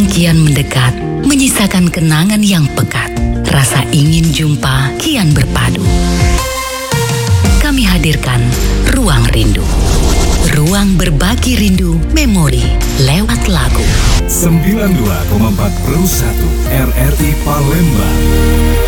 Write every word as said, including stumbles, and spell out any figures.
kian mendekat, menyisakan kenangan yang pekat. Rasa ingin jumpa kian berpadu. Kami hadirkan Ruang Rindu. Ruang berbagi rindu memori lewat lagu. sembilan puluh dua koma empat Pro satu R R I Palembang.